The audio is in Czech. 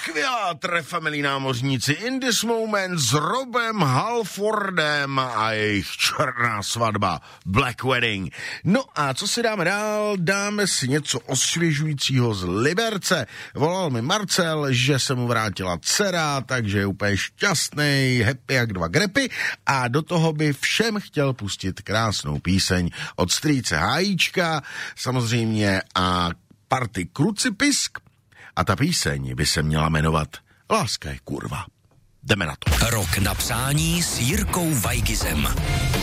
Skvělá Trefamilí námořníci In This Moment s Robem Halfordem a jejich černá svatba Black Wedding. No a co si dáme dál? Dáme si něco osvěžujícího z Liberce. Volal mi Marcel, že se mu vrátila dcera, takže je úplně šťastný, happy jak dva grepy a do toho by všem chtěl pustit krásnou píseň od strýce Hájíčka, samozřejmě a party Krucipisk. A ta píseň by se měla jmenovat Láska je kurva. Jdeme na to. Rok na přání s Jirkou Vajgizem.